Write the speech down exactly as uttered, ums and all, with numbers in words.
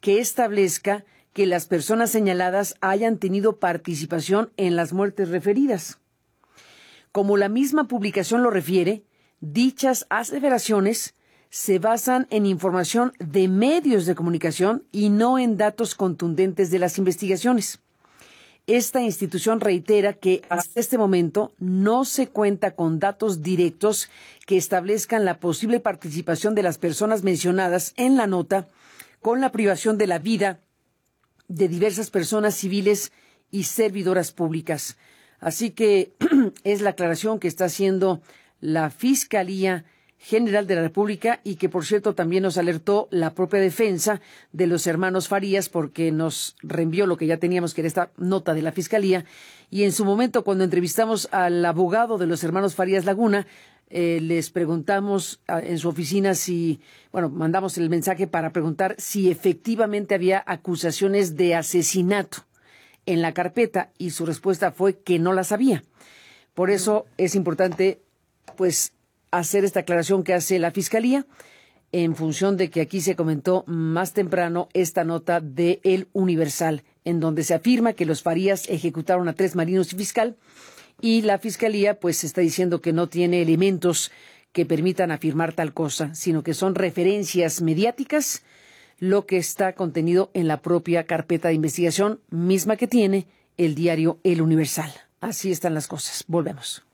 que establezca que las personas señaladas hayan tenido participación en las muertes referidas. Como la misma publicación lo refiere, dichas aseveraciones se basan en información de medios de comunicación y no en datos contundentes de las investigaciones. Esta institución reitera que hasta este momento no se cuenta con datos directos que establezcan la posible participación de las personas mencionadas en la nota con la privación de la vida de diversas personas civiles y servidoras públicas. Así que es la aclaración que está haciendo la Fiscalía General de la República y que, por cierto, también nos alertó la propia defensa de los hermanos Farías porque nos reenvió lo que ya teníamos, que era esta nota de la Fiscalía. Y en su momento, cuando entrevistamos al abogado de los hermanos Farías Laguna, eh, les preguntamos a, en su oficina si, bueno, mandamos el mensaje para preguntar si efectivamente había acusaciones de asesinato en la carpeta y su respuesta fue que no las había. Por eso es importante, pues, hacer esta aclaración que hace la Fiscalía en función de que aquí se comentó más temprano esta nota de El Universal, en donde se afirma que los Farías ejecutaron a tres marinos y fiscal, y la Fiscalía pues está diciendo que no tiene elementos que permitan afirmar tal cosa, sino que son referencias mediáticas lo que está contenido en la propia carpeta de investigación, misma que tiene el diario El Universal. Así están las cosas. Volvemos.